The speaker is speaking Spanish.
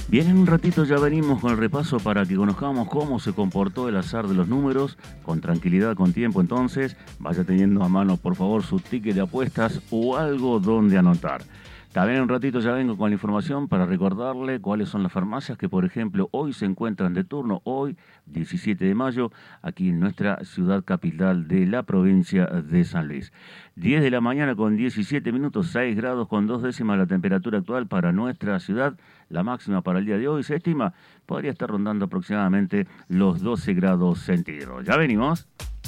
Bien, en un ratito ya venimos con el repaso para que conozcamos cómo se comportó el azar de los números, con tranquilidad, con tiempo. Entonces, vaya teniendo a mano, por favor, su ticket de apuestas o algo donde anotar. También en un ratito ya vengo con la información para recordarle cuáles son las farmacias que, por ejemplo, hoy se encuentran de turno, hoy, 17 de mayo, aquí en nuestra ciudad capital de la provincia de San Luis. 10 de la mañana con 17 minutos, 6 grados con 2 décimas la temperatura actual para nuestra ciudad. La máxima para el día de hoy se estima podría estar rondando aproximadamente los 12 grados centígrados. ¿Ya venimos?